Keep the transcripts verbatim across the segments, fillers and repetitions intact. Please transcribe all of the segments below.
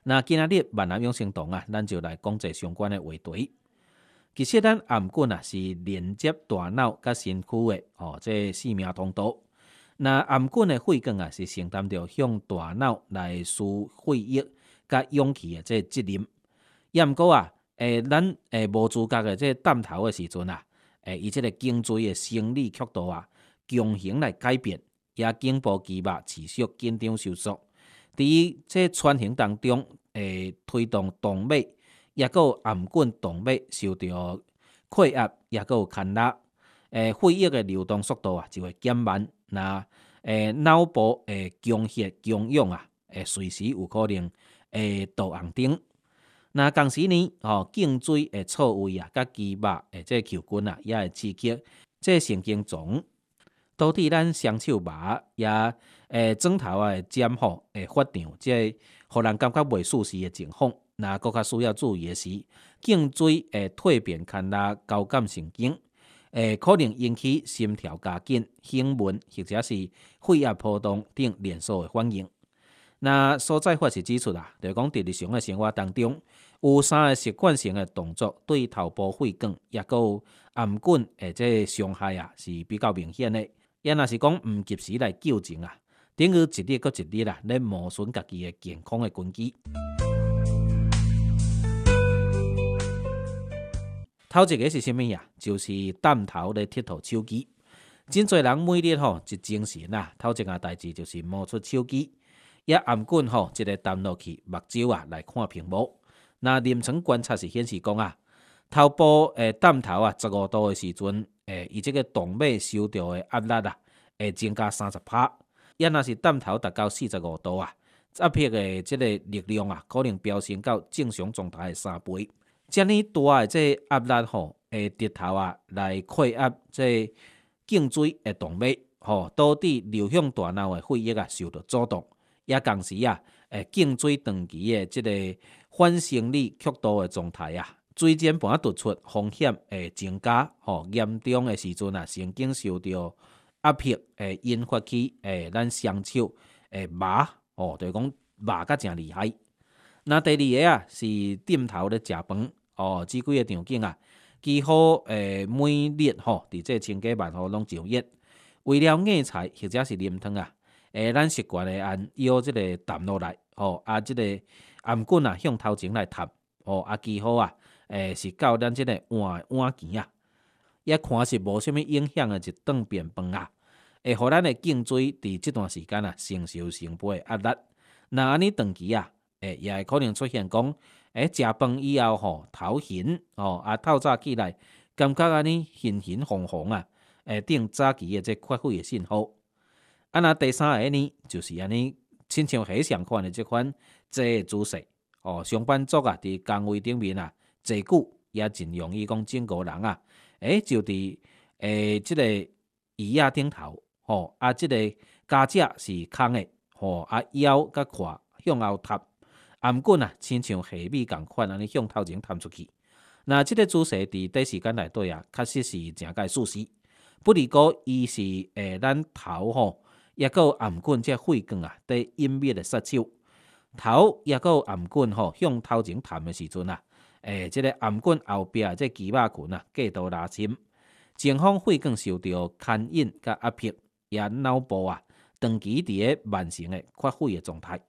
那今仔日闽南养生堂啊，咱就来讲一相关的话题。其实咱颔棍啊是连接大脑甲身躯的哦，这四命通道。那颔棍的肺管啊是承担着向大脑来输血液甲氧气的这责任。也毋过啊，诶，咱诶无自觉的这担头的时阵啊，诶，伊这个颈椎的生理曲度啊，强行来改变，也颈部肌肉持续紧张收缩。伫这穿行当中，诶，推动动脉，也个有颔棍动脉受到溃压，也个有牵拉，诶，血液的流动速度啊就会减慢。那诶，脑部诶供血供氧啊，诶，随时有可能会导红灯。那同时呢，吼颈椎诶错位啊，甲肌肉诶这球筋啊，也会刺激这神经丛，导致咱双手麻也诶枕头啊会尖吼会发胀，这互人感觉袂舒适诶情况。那更较需要注意诶是，颈椎诶蜕变牵拉交感神经，诶可能引起心跳加紧、胸闷或者是血压波动等连锁诶反应。那所在法是指出啊，就是讲伫日常诶生活当中，有三个习惯性诶动作对头部血管也个有颔棍诶这伤害啊是比较明显诶。也若是讲毋及时来纠正啊，等于一日搁一日啊，咧磨损家己诶健康诶根基。头一个是啥物呀？就是担头咧佚佗手机。真侪人每日吼一精神啊，头一件代志就是摸出手机。也颔棍吼，一个担落去目睭啊来看屏幕。那临床观察是显示讲啊，头部诶担头啊十五度的时阵，诶，伊这个动脉受到的压力啊，会增加三十趴。也若是担头达到四十五度啊，压迫的这个力量啊，可能飙升到正常状态的三倍。遮尔大的这压力吼，会直头啊来溃压这颈椎的动脉，吼，导致流向大脑的血液啊受到阻挡。也同时啊，诶，颈椎长期的这个反生理曲度的状态啊，椎间盘突出风险会增加。吼，严重的时阵啊，神经受到压迫，会引发起诶咱双手诶麻，哦，就是讲麻甲真厉害。那第二个啊是点头咧食饭，哦，即几个场景啊，几乎诶每日吼，伫这千家万户拢上演。为了硬菜或者是啉汤啊。诶，咱习惯诶按腰即个淡落来，吼啊，即个颔棍啊向头前来探，吼啊，几乎啊，诶是到咱即个碗碗前啊，也看是无啥物影响诶一顿便饭啊，会互咱诶颈椎伫即段时间啊承受成倍诶压力。那安尼长期啊，诶也会可能出现讲，诶食饭以后吼头晕，吼啊透早起来感觉安尼晕晕红红啊，诶等早期诶这缺血诶信号。啊，那第三个呢，就是安尼，亲像痱相款的这款坐的姿势，哦，上班族啊，伫工位顶面啊，坐久也真容易讲整个人啊，诶，就伫诶即个椅仔顶头，吼、啊，即、个脚趾是空的，吼、啊腰甲胯向后塌，颔棍啊，亲像下米共款安尼向头前探出去。那即个姿势伫短时间内底啊，确实是真该舒适。不离过伊是诶，咱头吼。也个有颔棍这血管啊，伫隐秘的杀手。头也个有颔棍吼，向头前探的时阵啊，诶，这个颔棍后壁这肌肉群啊，过度拉伸，前方血管受到牵引甲压迫，也脑部啊，长期伫咧慢性的缺血的状态。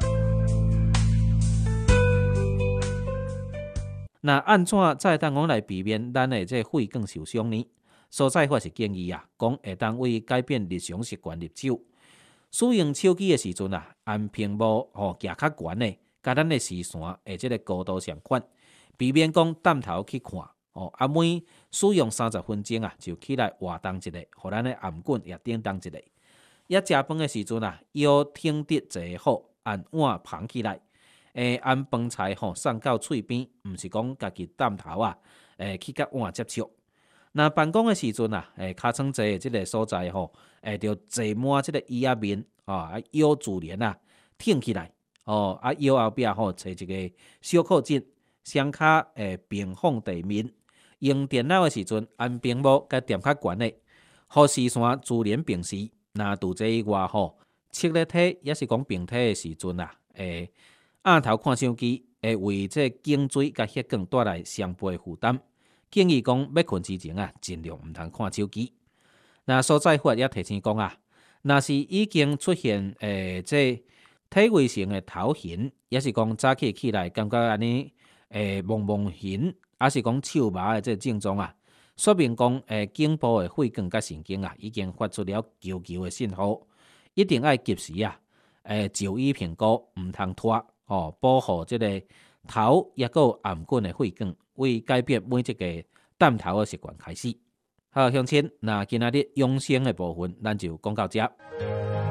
那安怎才会当讲来避免咱的这血管受伤呢？所在法是建议啊，讲会当为改变日常习惯入手。使用手机的时阵啊，按屏幕吼举较悬的，甲咱的视线诶即个高度相款，避免讲担头去看。哦，啊每使用三十分钟啊，就起来活动一下，互咱的颔棍也叮当一下。也食饭的时阵啊，腰挺直坐好，按碗捧起来，诶，按饭菜吼送到喙边，毋是讲家己担头啊，诶去甲碗接触。那办公的时阵啊，诶，尻川坐的即个所在吼，诶，就坐满即个椅仔面，啊，腰自然啊挺起来，哦，啊腰后壁吼找一个小靠枕，双骹诶平放地面，用电脑的时阵按屏幕甲踮较悬的，互视线自然平视。那除这以外吼，侧咧体也是讲平体的时阵啊，诶， 額頭看手機會為這頸椎甲血管帶來雙倍負擔。建議講要困之前啊，盡量毋通看手機。那所在法也提醒講啊，若是已經出現誒、呃，這體位性嘅頭暈，也是講早起起來感覺安尼誒蒙蒙眩，還是講手麻嘅這症狀啊，說明講誒頸部嘅血管甲神經啊，已經發出了求救嘅信號，一定要及時啊，誒、呃、就醫評估，毋通拖哦，保護這個頭也個頷頸嘅血管，為改變每一個擔頭嘅習慣開始。好，鄉親，那今仔日養生嘅部分，咱就講到這。